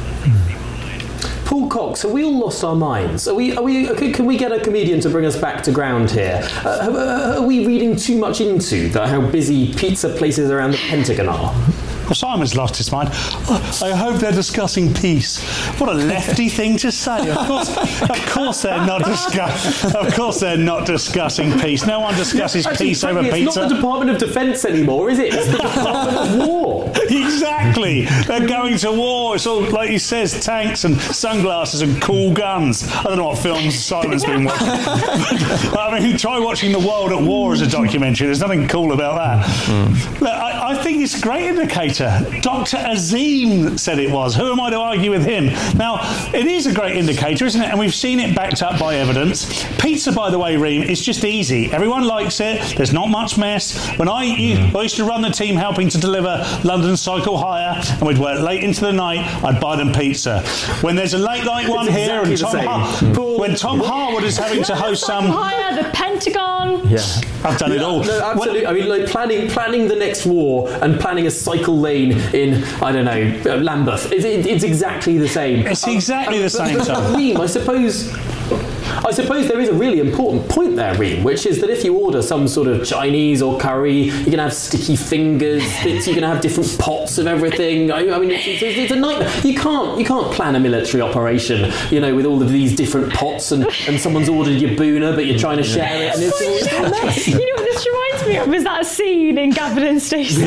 Paul Cox, have we all lost our minds? Are we? Can we get a comedian to bring us back to ground here? Are we reading too much into how busy pizza places around the Pentagon are? Well, Simon's lost his mind. I hope they're discussing peace. What a lefty thing to say. Of course they're not discussing peace. No one discusses peace over pizza. It's not the Department of Defence anymore, is it? It's the Department of War. Exactly. They're going to war. It's all, like he says, tanks and sunglasses and cool guns. I don't know what films Simon's been watching. I mean, try watching The World at War as a documentary. There's nothing cool about that. Look, I think it's a great indicator. Dr. Azim said it was. Who am I to argue with him? Now, it is a great indicator, isn't it? And we've seen it backed up by evidence. Pizza, by the way, Reem, is just easy. Everyone likes it. There's not much mess. When I used to run the team helping to deliver London Cycle Hire, and we'd work late into the night, I'd buy them pizza. When there's a late night one here, and when Tom Harwood is having to host some... Hire, the Pentagon... Yeah. I've done it all. No, absolutely. I mean, like planning the next war and planning a cycle lane in, I don't know, Lambeth. It's exactly the same. It's exactly the same. Reem, I suppose there is a really important point there, Reem, which is that if you order some sort of Chinese or curry, you're going to have sticky fingers, you're going to have different pots of everything. I mean, it's a nightmare. You can't plan a military operation, you know, with all of these different pots and someone's ordered your boona, but you're trying to share it. And it's all a mess. You know what this reminds me of is that scene in Gavin and Stacey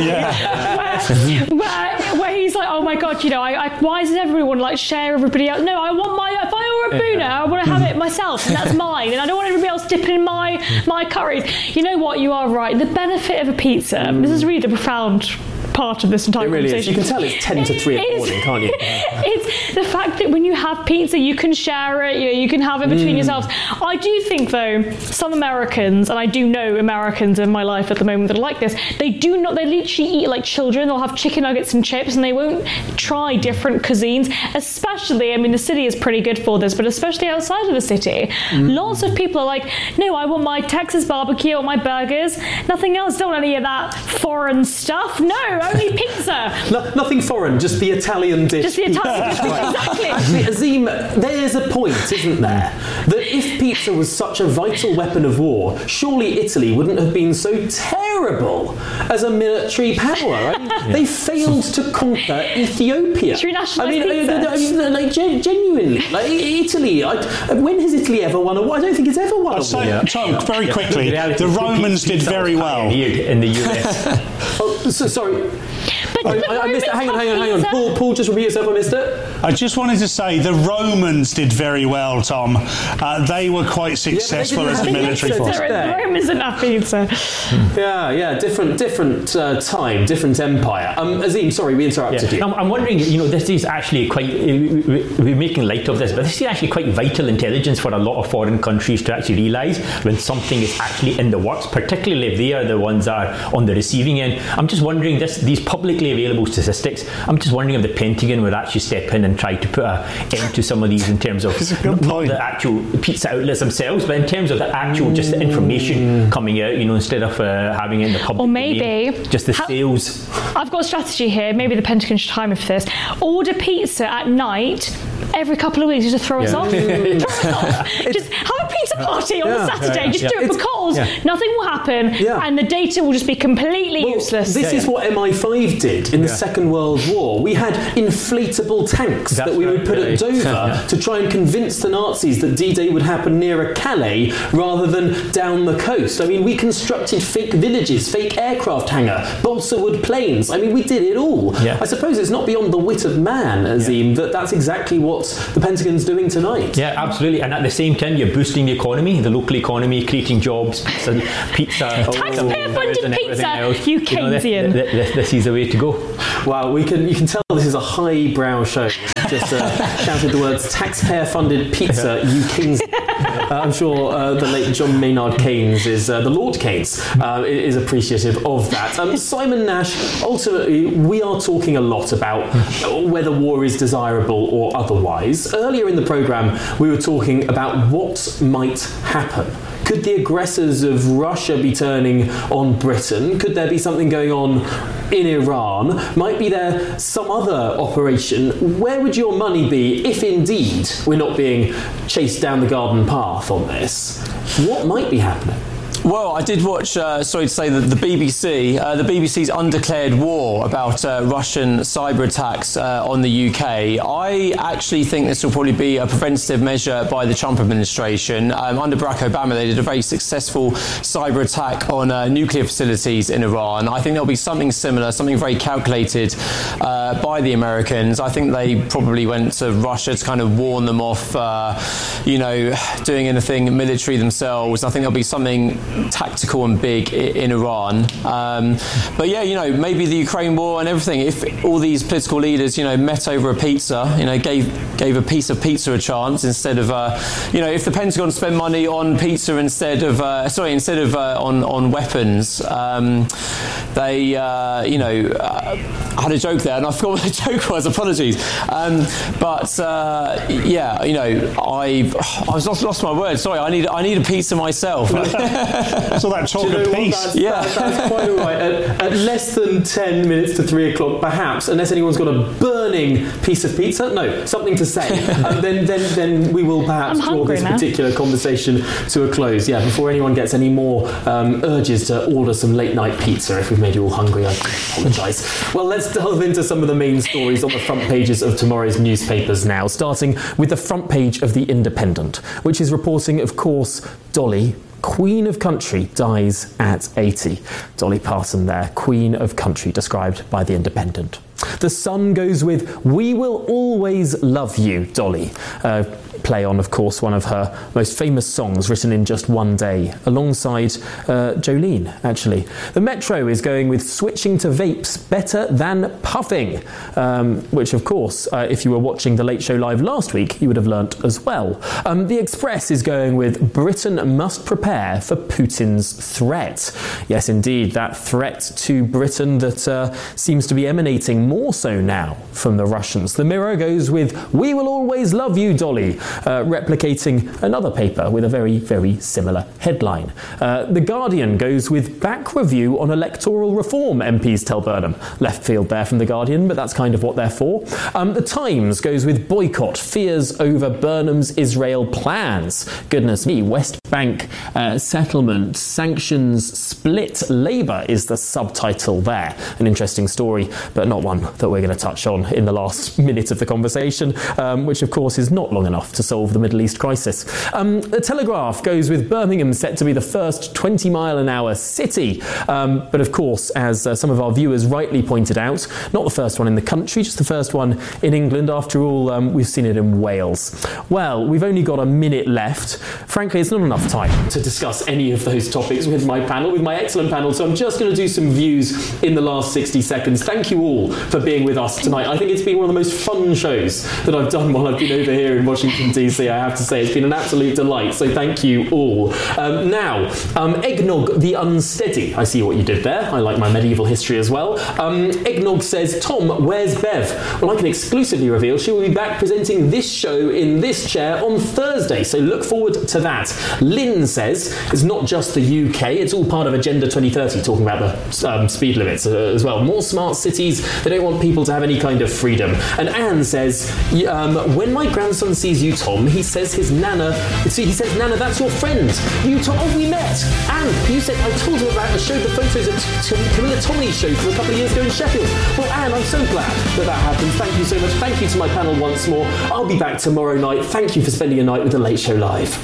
where he's like, oh my God, you know, why does everyone like share everybody else? No, I want if I order a boona, I want to have it myself, and that's mine, and I don't want everybody else dipping in my curries. You know what? You are right. The benefit of a pizza. This is really the profound part of this entire conversation. Is. You can tell it's 10 to 3 in the morning, can't you? It's the fact that when you have pizza, you can share it, you can have it between yourselves. I do think, though, some Americans, and I do know Americans in my life at the moment that are like this, they literally eat like children. They'll have chicken nuggets and chips, and they won't try different cuisines, especially, I mean, the city is pretty good for this, but especially outside of the city. Lots of people are like, no, I want my Texas barbecue or my burgers, nothing else, don't want any of that foreign stuff. No, only pizza. Nothing foreign, just the Italian dish. Just the Italian dish, exactly. Actually, Azim, there's a point, isn't there? That if pizza was such a vital weapon of war, surely Italy wouldn't have been so terrible as a military power. I mean, they failed to conquer Ethiopia. Should we nationalise pizza? I mean, like, genuinely, like Italy. When has Italy ever won a war? I don't think it's ever won a war. Tom, very quickly, the Romans did very well in the US. Sorry. I missed it. Hang on. Paul, just repeat yourself. I missed it. I just wanted to say the Romans did very well, Tom. They were quite successful as a military force. The Romans didn't have pizza. Yeah. Different time, different empire. Azim, sorry, we interrupted you. I'm wondering, you know, this is actually quite, we're making light of this, but this is actually quite vital intelligence for a lot of foreign countries to actually realise when something is actually in the works, particularly if they are the ones that are on the receiving end. I'm just wondering, these publicly available statistics, I'm just wondering if the Pentagon would actually step in and try to put an end to some of these in terms of not the actual pizza outlets themselves, but in terms of the actual, just the information coming out, you know, instead of having it in the public or maybe domain, just the sales. I've got a strategy here. Maybe the Pentagon should time for this. Order pizza at night every couple of weeks just to throw us off. Just have a pizza party on a Saturday. Just do it for calls. Nothing will happen, and the data will just be completely useless. This is what MI5 did in the Second World War. We had inflatable tanks that we would put at Dover to try and convince the Nazis that D-Day would happen nearer Calais rather than down the coast. I mean, we constructed fake villages, fake aircraft hangar, balsa wood planes. I mean, we did it all. I suppose it's not beyond the wit of man, Azim, that's exactly what the Pentagon's doing tonight. Yeah, absolutely. And at the same time, you're boosting the economy, the local economy, creating jobs, pizza, taxpayer-funded pizza. You Keynesian. This is the way to go. Wow, you can tell this is a highbrow show. Just shouted the words taxpayer-funded pizza, you Keynesian. I'm sure the late John Maynard Keynes is the Lord Keynes is appreciative of that. Simon Nash, ultimately, we are talking a lot about whether war is desirable or otherwise. Earlier in the programme, we were talking about what might happen. Could the aggressors of Russia be turning on Britain? Could there be something going on in Iran? Might be there some other operation? Where would your money be if indeed we're not being chased down the garden path on this? What might be happening? Well, I did watch, the BBC's undeclared war about Russian cyber attacks on the UK. I actually think this will probably be a preventative measure by the Trump administration. Under Barack Obama, they did a very successful cyber attack on nuclear facilities in Iran. I think there'll be something similar, something very calculated by the Americans. I think they probably went to Russia to kind of warn them off, doing anything military themselves. I think there'll be something tactical and big in Iran. But yeah, maybe the Ukraine war and everything, if all these political leaders, met over a pizza, gave a piece of pizza a chance instead of, if the Pentagon spent money on pizza instead of on weapons, they, I had a joke there and I forgot what the joke was, apologies. I've lost my words, sorry, I need a pizza myself. So that talk of peace. That's quite all right. At less than 10 minutes to 3 o'clock, perhaps, unless anyone's got a burning piece of pizza, no, something to say, then we will perhaps draw this particular conversation to a close. Yeah, before anyone gets any more urges to order some late night pizza. If we've made you all hungry, I apologise. Well, let's delve into some of the main stories on the front pages of tomorrow's newspapers now, starting with the front page of The Independent, which is reporting, of course, Dolly, Queen of Country, dies at 80. Dolly Parton there, Queen of Country, described by The Independent. The Sun goes with "We will always love you, Dolly." Play on, of course, one of her most famous songs written in just one day, alongside Jolene, actually. The Metro is going with "Switching to vapes better than puffing," which, of course, if you were watching The Late Show Live last week, you would have learnt as well. The Express is going with "Britain must prepare for Putin's threat." Yes, indeed, that threat to Britain that seems to be emanating more so now from the Russians. The Mirror goes with "We will always love you, Dolly," replicating another paper with a very, very similar headline. The Guardian goes with "Back review on electoral reform, MPs tell Burnham." Left field there from The Guardian, but that's kind of what they're for. The Times goes with "Boycott, fears over Burnham's Israel plans." Goodness me, West Bank settlement, sanctions split Labour is the subtitle there. An interesting story, but not one that we're going to touch on in the last minute of the conversation, which of course is not long enough to solve the Middle East crisis. The Telegraph goes with Birmingham set to be the first 20-mile-an-hour city. But of course, as some of our viewers rightly pointed out, not the first one in the country, just the first one in England. After all, we've seen it in Wales. Well, we've only got a minute left. Frankly, it's not enough time to discuss any of those topics with my panel, with my excellent panel, so I'm just going to do some views in the last 60 seconds. Thank you all for being with us tonight. I think it's been one of the most fun shows that I've done while I've been over here in Washington, DC, I have to say. It's been an absolute delight, so thank you all. Eggnog the Unsteady. I see what you did there. I like my medieval history as well. Eggnog says, "Tom, where's Bev?" Well, I can exclusively reveal she will be back presenting this show in this chair on Thursday, so look forward to that. Lynn says, it's not just the UK, it's all part of Agenda 2030, talking about the speed limits as well. More smart cities, they don't want people to have any kind of freedom. And Anne says, when my grandson sees you, Tom, he says Nana, that's your friend. You, Tom, oh, we met. And you said, I told him about, I showed the photos at Camilla Tommey's show from a couple of years ago in Sheffield. Well, Anne, I'm so glad that happened. Thank you so much. Thank you to my panel once more. I'll be back tomorrow night. Thank you for spending a night with The Late Show Live.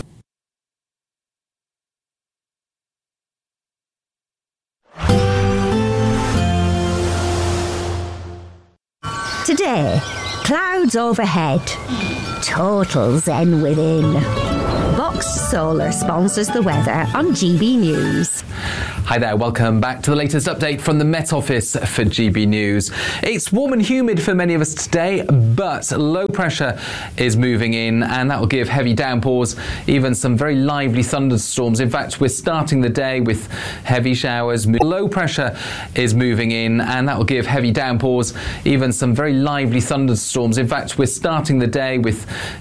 Today, clouds overhead, total zen within. But Boxed Solar sponsors the weather on GB News. Hi there, welcome back to the latest update from the Met Office for GB News. It's warm and humid for many of us today, but low pressure is moving in and that will give heavy downpours, even some very lively thunderstorms. In fact, we're starting the day with heavy showers. Low pressure is moving in and that will give heavy downpours, even some very lively thunderstorms. In fact, we're starting the day with